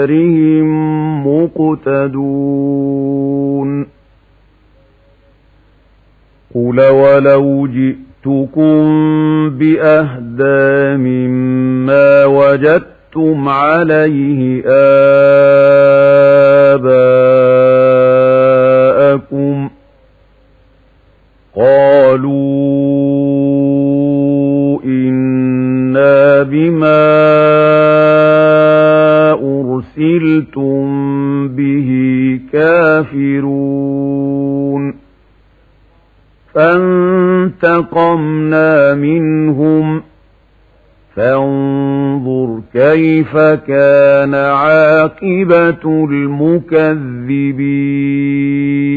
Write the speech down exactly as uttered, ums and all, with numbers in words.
بآثارهم مقتدون قل ولو جئتكم بأهدى مما وجدتم عليه آباءكم قالوا إنا بما أرسلتم به كافرون فانتقمنا منهم فانظر كيف كان عاقبة المكذبين